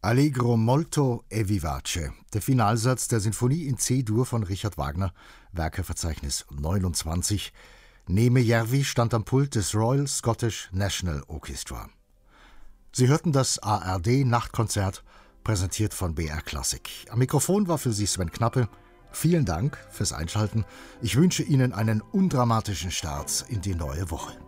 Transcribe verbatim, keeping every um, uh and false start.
Allegro molto e vivace, der Finalsatz der Sinfonie in C-Dur von Richard Wagner, Werkeverzeichnis neunundzwanzig. Neeme Järvi stand am Pult des Royal Scottish National Orchestra. Sie hörten das A R D-Nachtkonzert, präsentiert von B R Klassik. Am Mikrofon war für Sie Sven Knappe. Vielen Dank fürs Einschalten. Ich wünsche Ihnen einen undramatischen Start in die neue Woche.